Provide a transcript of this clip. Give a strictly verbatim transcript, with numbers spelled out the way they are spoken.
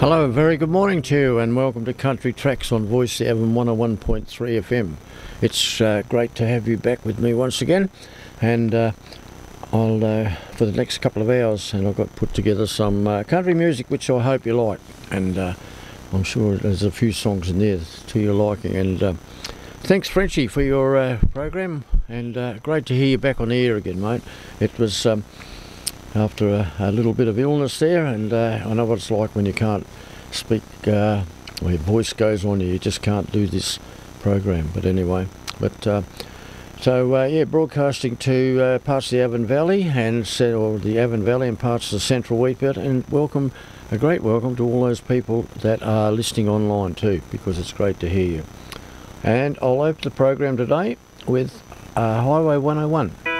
Hello, very good morning to you and welcome to Country Tracks on Voice the Avon one oh one point three F M. It's uh, great to have you back with me once again, and uh, I'll uh, for the next couple of hours, and I've got put together some uh, country music which I hope you like, and uh, I'm sure there's a few songs in there to your liking. And uh, thanks Frenchie for your uh, program, and uh, great to hear you back on the air again, mate. It was um, after a, a little bit of illness there, and uh, I know what it's like when you can't speak, uh, or your voice goes on you, you just can't do this program. But anyway, but uh, so uh, yeah, broadcasting to uh, parts of the Avon Valley and or the Avon Valley and parts of the Central Wheat Belt, and welcome, a great welcome to all those people that are listening online too, because it's great to hear you. And I'll open the program today with uh, Highway one oh one.